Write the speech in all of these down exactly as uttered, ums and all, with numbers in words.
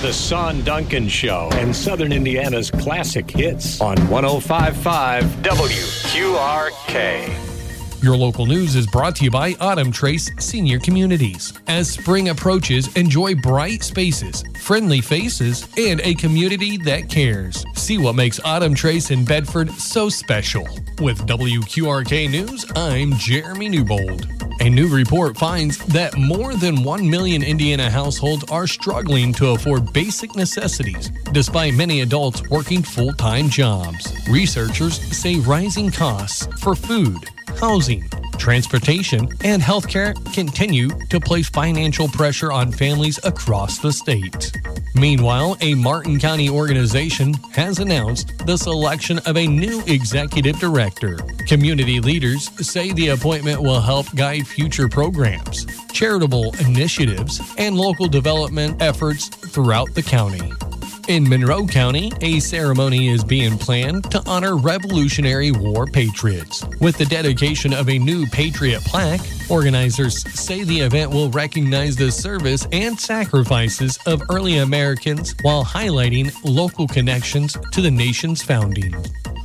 The Son Duncan Show and Southern Indiana's classic hits on one oh five point five W Q R K. Your local news is brought to you by Autumn Trace Senior Communities. As spring approaches, enjoy bright spaces, friendly faces, and a community that cares. See what makes Autumn Trace in Bedford so special. With W Q R K News, I'm Jeremy Newbold. A new report finds that more than one million Indiana households are struggling to afford basic necessities, despite many adults working full-time jobs. Researchers say rising costs for food, housing, transportation, and healthcare continue to place financial pressure on families across the state. Meanwhile, a Martin County organization has announced the selection of a new executive director. Community leaders say the appointment will help guide future programs, charitable initiatives, and local development efforts throughout the county. In Monroe County, a ceremony is being planned to honor Revolutionary War patriots. With the dedication of a new Patriot plaque, organizers say the event will recognize the service and sacrifices of early Americans while highlighting local connections to the nation's founding.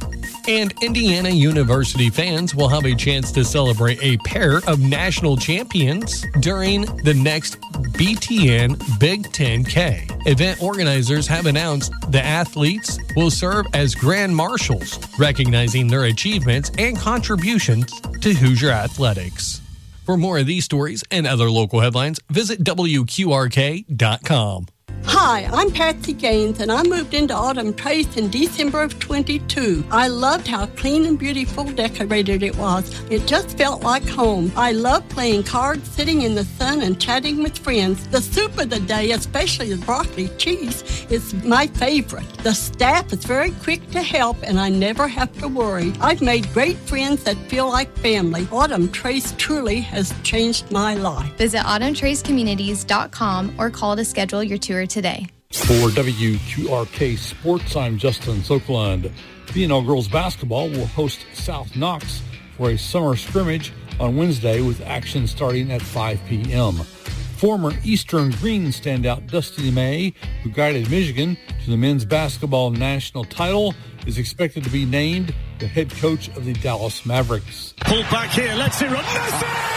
And Indiana University fans will have a chance to celebrate a pair of national champions during the next B T N Big Ten K. Event organizers have announced the athletes will serve as grand marshals, recognizing their achievements and contributions to Hoosier athletics. For more of these stories and other local headlines, visit W Q R K dot com. Hi, I'm Patsy Gaines, and I moved into Autumn Trace in December of twenty-two. I loved how clean and beautiful decorated it was. It just felt like home. I love playing cards, sitting in the sun, and chatting with friends. The soup of the day, especially the broccoli cheese, is my favorite. The staff is very quick to help, and I never have to worry. I've made great friends that feel like family. Autumn Trace truly has changed my life. Visit autumn trace communities dot com or call to schedule your tour today. For W Q R K Sports, I'm Justin Sokolund. B and L Girls Basketball will host South Knox for a summer scrimmage on Wednesday with action starting at five p.m. Former Eastern Green standout Dusty May, who guided Michigan to the men's basketball national title, is expected to be named the head coach of the Dallas Mavericks. Pulled back here, let's see run. Messi!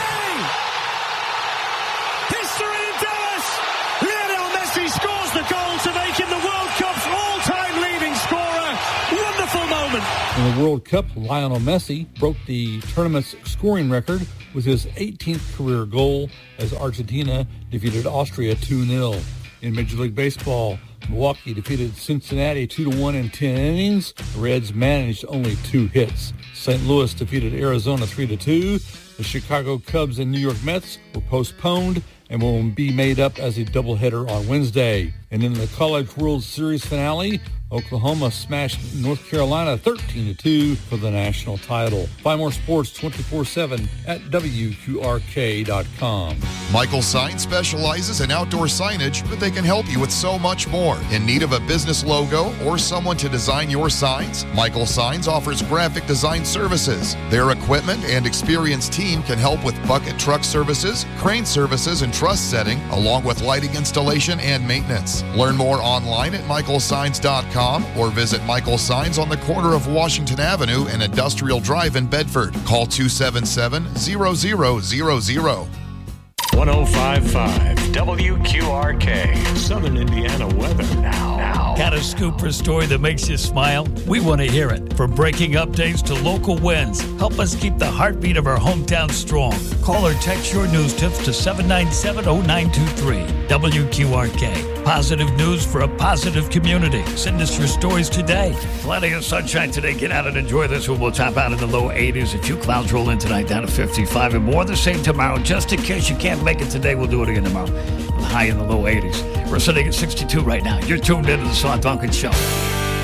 History in Dallas! Lionel Messi scores the goal to make him the World Cup's all-time leading scorer. Wonderful moment. In the World Cup, Lionel Messi broke the tournament's scoring record with his eighteenth career goal as Argentina defeated Austria two nil. In Major League Baseball, Milwaukee defeated Cincinnati two to one in ten innings. The Reds managed only two hits. Saint Louis defeated Arizona three to two. The Chicago Cubs and New York Mets were postponed and will be made up as a doubleheader on Wednesday. And in the College World Series finale, Oklahoma smashed North Carolina thirteen to two for the national title. Find more sports twenty-four seven at W Q R K dot com. Michael Signs specializes in outdoor signage, but they can help you with so much more. In need of a business logo or someone to design your signs? Michael Signs offers graphic design services. Their equipment and experienced team can help with bucket truck services, crane services, and truss setting, along with lighting installation and maintenance. Learn more online at michael signs dot com. Or visit Michael Signs on the corner of Washington Avenue and Industrial Drive in Bedford. Call two seven seven, zero zero zero zero. one oh five point five W Q R K, Southern Indiana weather now. now. Got a scoop or a story that makes you smile? We want to hear it. From breaking updates to local wins, help us keep the heartbeat of our hometown strong. Call or text your news tips to seven nine seven, oh nine two three. W Q R K. Positive news for a positive community. Send us your stories today. Plenty of sunshine today. Get out and enjoy this one. We'll top out in the low eighties. A few clouds roll in tonight down to fifty-five, and more the same tomorrow. Just in case you can't make it today, we'll do it again tomorrow. High in the low eighties. We're sitting at sixty-two right now. You're tuned into the Son Duncan Show.